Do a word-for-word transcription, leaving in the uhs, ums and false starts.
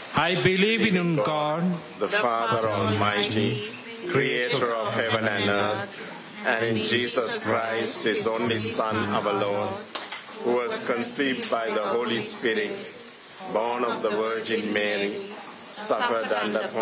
I believe in God, the Father Almighty, creator of heaven and earth, and in Jesus Christ, his only Son, our Lord, who was conceived by the Holy Spirit, born of the Virgin Mary, suffered under